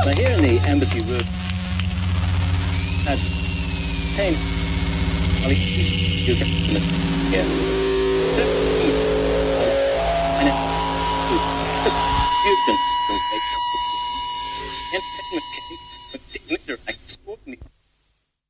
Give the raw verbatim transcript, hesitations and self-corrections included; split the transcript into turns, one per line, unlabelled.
Now here in the embassy room, that's same. I mean, you can yeah. And it, you can